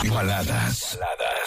Baladas.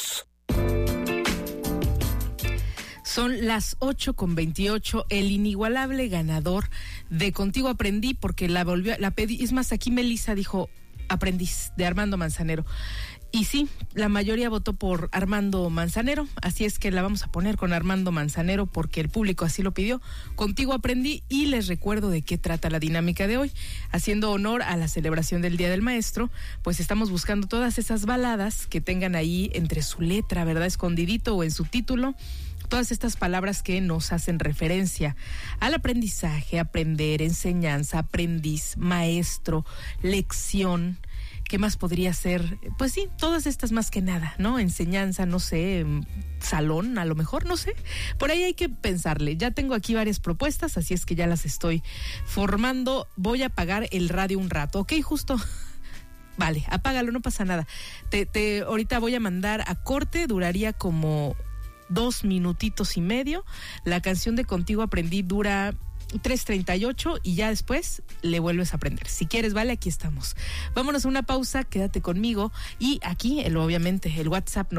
Son las 8:28, el inigualable ganador de Contigo Aprendí, porque la pedí, es más, aquí Melissa dijo Aprendiz, de Armando Manzanero. Y sí, la mayoría votó por Armando Manzanero, así es que la vamos a poner con Armando Manzanero porque el público así lo pidió. Contigo Aprendí, y les recuerdo de qué trata la dinámica de hoy. Haciendo honor a la celebración del Día del Maestro, pues estamos buscando todas esas baladas que tengan ahí entre su letra, ¿verdad? Escondidito o en su título. Todas estas palabras que nos hacen referencia al aprendizaje, aprender, enseñanza, aprendiz, maestro, lección. ¿Qué más podría ser? Pues sí, todas estas más que nada, ¿no? Enseñanza, no sé, salón, a lo mejor, no sé. Por ahí hay que pensarle. Ya tengo aquí varias propuestas, así es que ya las estoy formando. Voy a apagar el radio un rato, ¿ok? Justo. Vale, apágalo, no pasa nada. Ahorita voy a mandar a corte, duraría como 2 minutitos y medio. La canción de Contigo Aprendí dura 3:38 y ya después le vuelves a aprender. Si quieres, vale, aquí estamos. Vámonos a una pausa, quédate conmigo. Y aquí, obviamente, el WhatsApp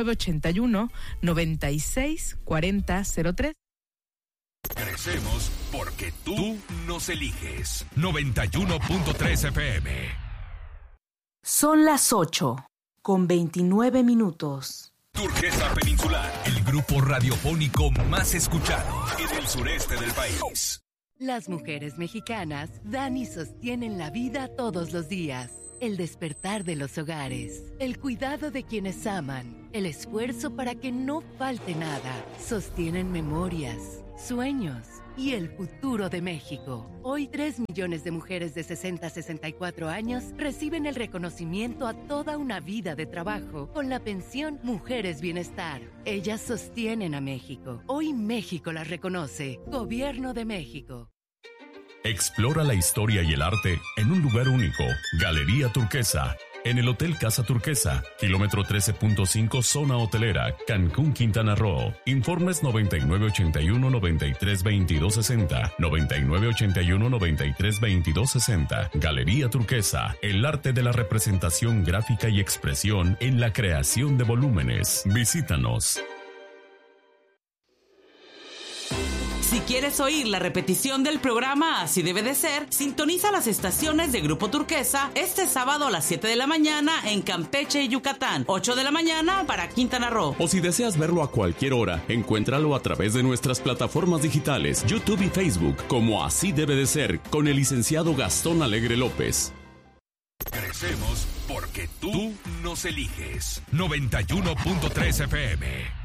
9981-964003. Crecemos porque tú nos eliges. 91.3 FM. Son las 8:29. Turquesa Peninsular, el grupo radiofónico más escuchado en el sureste del país. Las mujeres mexicanas dan y sostienen la vida todos los días. El despertar de los hogares, el cuidado de quienes aman, el esfuerzo para que no falte nada. Sostienen memorias, sueños y el futuro de México. Hoy 3 millones de mujeres de 60 a 64 años reciben el reconocimiento a toda una vida de trabajo con la pensión Mujeres Bienestar. Ellas sostienen a México. Hoy México las reconoce. Gobierno de México. Explora la historia y el arte en un lugar único. Galería Turquesa. En el Hotel Casa Turquesa, kilómetro 13.5, zona hotelera, Cancún, Quintana Roo. Informes 9981-932260, 9981-932260. Galería Turquesa, el arte de la representación gráfica y expresión en la creación de volúmenes. Visítanos. Si quieres oír la repetición del programa Así Debe de Ser, sintoniza las estaciones de Grupo Turquesa este sábado a las 7 de la mañana en Campeche y Yucatán, 8 de la mañana para Quintana Roo. O si deseas verlo a cualquier hora, encuéntralo a través de nuestras plataformas digitales, YouTube y Facebook, como Así Debe de Ser, con el licenciado Gastón Alegre López. Crecemos porque tú nos eliges. 91.3 FM.